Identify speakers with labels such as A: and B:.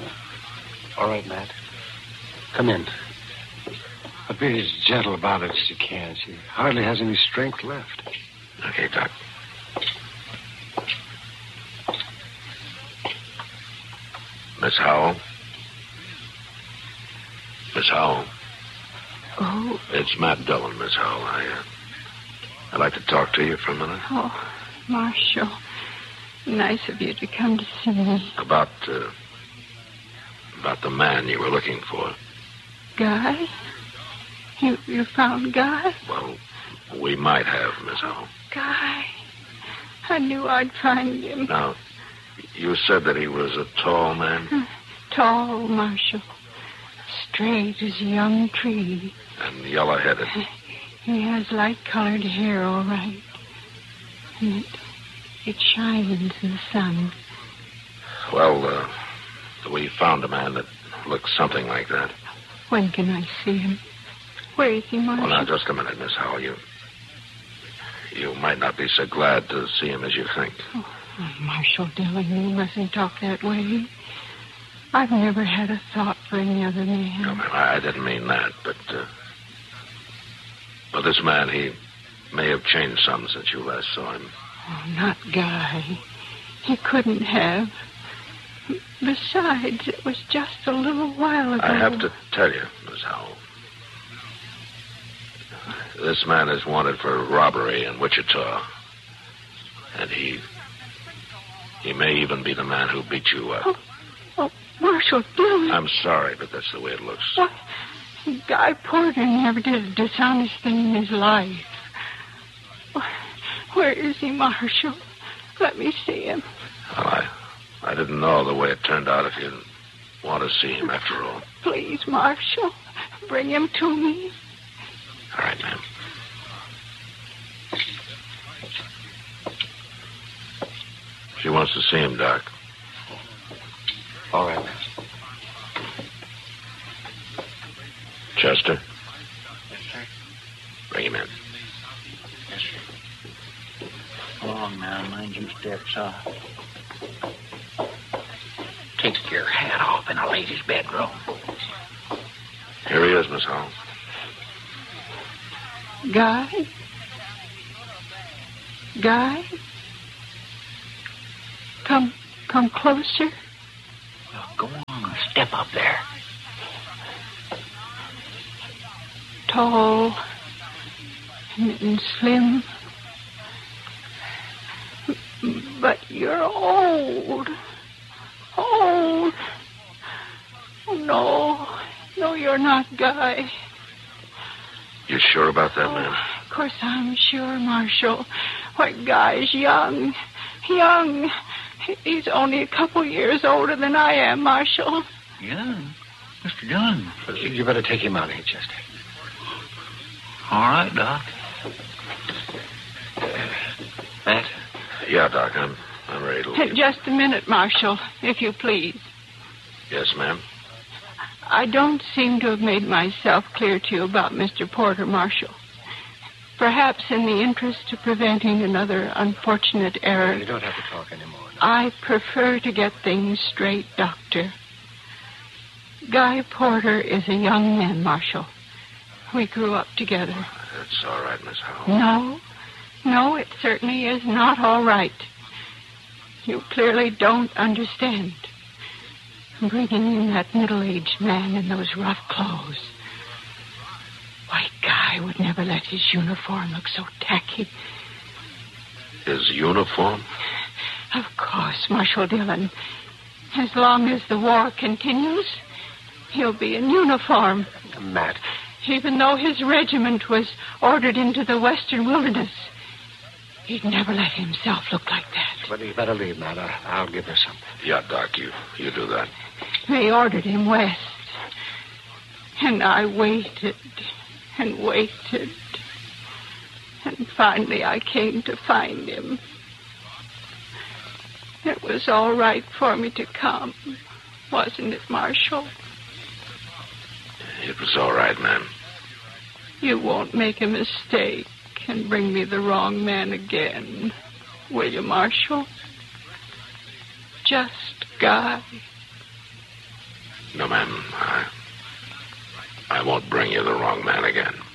A: All right, Matt. Come in. But be as gentle about it as you can. She hardly has any strength left.
B: Okay, Doc. Miss Howell? Miss Howell?
C: Oh.
B: It's Matt Dillon, Miss Howell. I'd like to talk to you for a minute.
C: Oh, Marshal. Nice of you to come to see me.
B: About the man you were looking for.
C: Guy? You found Guy?
B: Well, we might have, Miss Howell.
C: Guy. I knew I'd find him.
B: Now, you said that he was a tall man?
C: Tall, Marshal. Straight as a young tree.
B: And yellow-headed.
C: He has light-colored hair, all right. And it shines in the sun.
B: Well, we found a man that looks something like that.
C: When can I see him? Where is he, Marshal?
B: Well, now, just a minute, Miss Howell. You might not be so glad to see him as you think.
C: Oh, Marshal Dillon, you mustn't talk that way. I've never had a thought for any other man.
B: No, ma'am, I didn't mean that, but this man, he may have changed some since you last saw him.
C: Oh, not Guy. He couldn't have. Besides, it was just a little while ago.
B: I have to tell you, Miss Howell. This man is wanted for robbery in Wichita. And he may even be the man who beat you up.
C: Oh, Marshal Dillon.
B: I'm sorry, but that's the way it looks.
C: What? Guy Porter never did a dishonest thing in his life. Where is he, Marshal? Let me see him.
B: Well, I didn't know the way it turned out if you want to see him after all.
C: Please, Marshal, bring him to me.
B: All right, ma'am. She wants to see him, Doc.
A: All right, Matt.
B: Chester?
A: Yes, sir.
B: Bring him in.
A: Yes, sir. Come along now. Mind your steps,
D: Take your hat off in a lady's bedroom.
B: Here he is, Miss Howell.
C: Guy? Guy? Come closer.
D: Well, go on, step up there.
C: Tall and slim. But you're old. Old. Oh, no, you're not Guy.
B: You sure about that, ma'am?
C: Of course I'm sure, Marshal. Why, Guy's young. Young. He's only a couple years older than I am, Marshal.
D: Young? Mr. Dillon.
A: You better take him out here, Chester.
D: All right, Doc.
A: Matt?
B: Yeah, Doc, I'm ready to leave.
C: Just a minute, Marshal, if you please.
B: Yes, ma'am?
C: I don't seem to have made myself clear to you about Mr. Porter, Marshal. Perhaps in the interest of preventing another unfortunate error.
A: You don't have to talk anymore. No.
C: I prefer to get things straight, Doctor. Guy Porter is a young man, Marshal. We grew up together.
B: That's all right, Miss Howell.
C: No, it certainly is not all right. You clearly don't understand. Bringing in that middle-aged man in those rough clothes. Why, Guy would never let his uniform look so tacky.
B: His uniform?
C: Of course, Marshal Dillon. As long as the war continues, he'll be in uniform.
A: Matt.
C: Even though his regiment was ordered into the western wilderness, he'd never let himself look like that.
A: Well, you better leave, Matt. I'll give her something.
B: Yeah, Doc, you do that.
C: They ordered him west. And I waited and waited. And finally I came to find him. It was all right for me to come, wasn't it, Marshal?
B: It was all right, ma'am.
C: You won't make a mistake and bring me the wrong man again, will you, Marshal? Just Guy.
B: No, ma'am. I won't bring you the wrong man again.